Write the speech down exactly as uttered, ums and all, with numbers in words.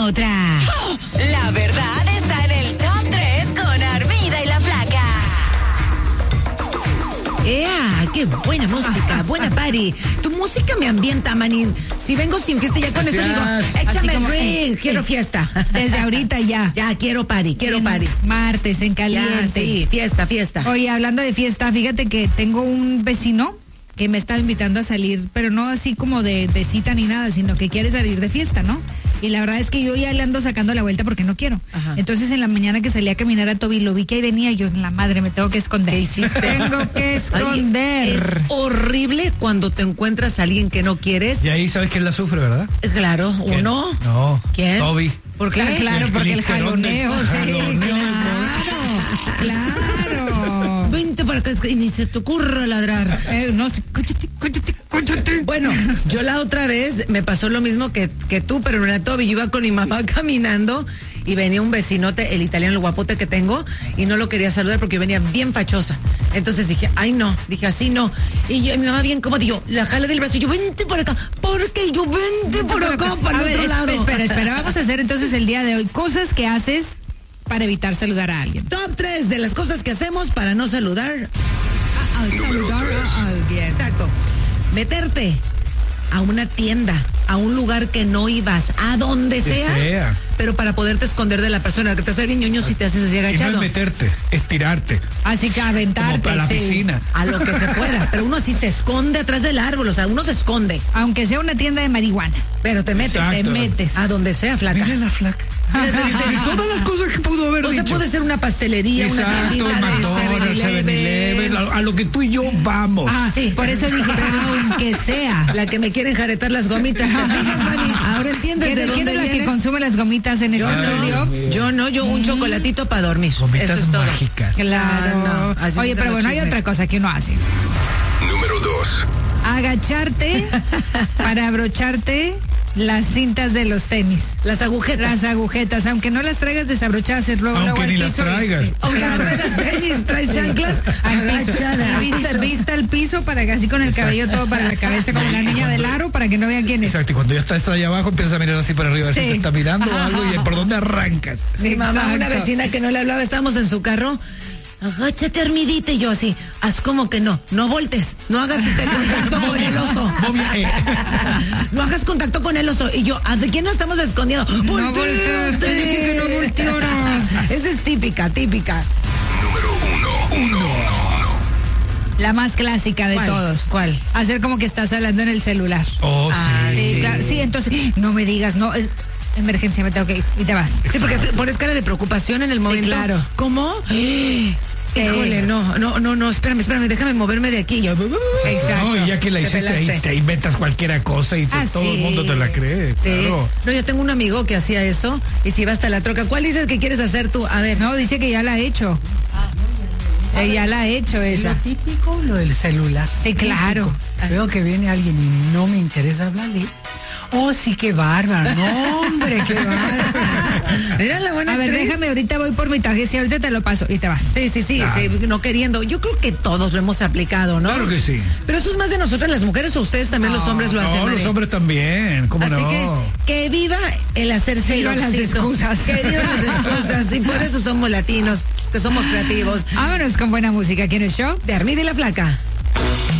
otra. Oh, la verdad está en el top tres con Armida y la Flaca. ¡Ea! ¡Qué buena música! ¡Buena party! Tu música me ambienta, manín. Si vengo sin fiesta, ya con eso digo, échame el drink. Quiero fiesta. Desde ahorita ya. Ya, quiero party, quiero party. Martes, en caliente. Ya, sí, fiesta, fiesta. Oye, hablando de fiesta, fíjate que tengo un vecino que me está invitando a salir, pero no así como de, de cita ni nada, sino que quiere salir de fiesta, ¿no? Y la verdad es que yo ya le ando sacando la vuelta porque no quiero. Ajá. Entonces en la mañana que salí a caminar a Toby, lo vi que ahí venía y yo, la madre, me tengo que esconder. ¿Qué hiciste? Tengo que esconder. Oye, es horrible cuando te encuentras a alguien que no quieres. Y ahí sabes quién la sufre, ¿verdad? Claro, ¿Quién? uno. No. ¿Quién? Toby. ¿Por qué? Claro, claro, El porque el clisterón del- jaloneo, sí, jaloneo del- claro, claro. Vente para acá, y ni se te ocurra ladrar. Eh, no, sí, cállate, cállate, cállate. Bueno, yo la otra vez me pasó lo mismo que, que tú, pero no era Toby. Yo iba con mi mamá caminando y venía un vecinote, el italiano, el guapote que tengo, y no lo quería saludar porque yo venía bien fachosa. Entonces dije, ay no, dije así no. Y yo, mi mamá bien cómoda, y yo la jala del brazo y yo, vente por acá. ¿Por qué? Y yo, vente por acá, para A el ver, otro es- lado. Espera, espera, vamos a hacer entonces el día de hoy cosas que haces para evitar saludar a alguien. Top tres de las cosas que hacemos para no saludar. Saludar a alguien. Exacto. Meterte a una tienda, a un lugar que no ibas, a donde Que sea, sea. pero para poderte esconder de la persona, que te hace bien ñoño si te haces así Y no agachado. es meterte, es tirarte. Así que aventarte. Como para la sí. piscina. A lo que se pueda, pero uno así se esconde atrás del árbol, o sea, uno se esconde, Aunque sea una tienda de marihuana. pero te metes, Exacto. Te metes. a donde sea, flaca. Mira la flaca. Y todas las cosas que pudo haber O sea, dicho. puede ser una pastelería, una Exacto, tiendita de McDonald's, seven eleven, a, a lo que tú y yo vamos. Ah, sí. Por eso dije, aunque sea. La que me quieren jaretar las gomitas, ¿te fijas, Mani? Ahora entiendes ¿Quién de es dónde la que viene. consume las gomitas en este Yo estudio? no, yo no, yo un chocolatito para dormir. Gomitas Eso es todo. mágicas. Claro. Ah, no, así Oye, dicen pero los bueno, hay chismes. otra cosa que uno hace. Número dos. Agacharte para abrocharte las cintas de los tenis. Las agujetas. Las agujetas, aunque no las traigas desabrochadas, luego, Aunque luego al ni las piso y- traigas. sí. Aunque Claro. no traigas tenis, traes chanclas, Al piso. agachada. Vista, vista al piso para que así con el cabello todo para la cabeza como la niña del aro para que no vean quién es. Exacto, y cuando ya estás allá abajo empiezas a mirar así para arriba, a ver Sí. si te está mirando o algo y por dónde arrancas. Mi mamá, una Exacto. vecina que no le hablaba, estábamos en su carro. Agáchate, Armidita, y yo así, haz como que no, no voltes, no hagas este contacto con el oso. eh. No hagas contacto con el oso. Y yo, ¿a de quién nos estamos escondiendo? No ¡Volteaste! volteas, te dije que no voltearas. Esa es típica, típica. Número uno. Uno. La más clásica de ¿Cuál? todos. ¿Cuál? Hacer como que estás hablando en el celular. Oh, Ah, sí. Sí, sí. claro. Sí, entonces, no me digas, no, eh, emergencia, me tengo que ir y te vas. Sí, porque pones cara de preocupación en el momento. claro. ¿Cómo? Híjole, no, no, no, no, espérame, espérame, déjame moverme de aquí. Yo, Exacto. No, y ya que la Te hiciste ahí pelaste. te inventas cualquier cosa y te- Ah, todo sí. el mundo te la cree. Sí. Claro. No, yo tengo un amigo que hacía eso y se iba hasta la troca. ¿Cuál dices que quieres hacer tú? A ver. No, dice que ya la ha hecho. Eh, ya la ha hecho esa. Lo típico, lo del celular. Sí, claro. Típico. Veo que viene alguien y no me interesa hablarle. Oh, sí, qué bárbaro. No, hombre, qué bárbaro. Mira la buena A ver, actriz. déjame, ahorita voy por mi tarjeta y ahorita te lo paso y te vas. Sí, sí, sí, sí, no queriendo. Yo creo que todos lo hemos aplicado, ¿no? Claro que sí. Pero eso es más de nosotras las mujeres o ustedes también los hombres lo hacen. No, los Mari? hombres también, ¿cómo Así no? que que viva el hacerse Que vivan las excusas. Que vivan las excusas. Y por eso somos latinos, que somos creativos. Vámonos con buena música aquí en el show. De Armida y la Flaca.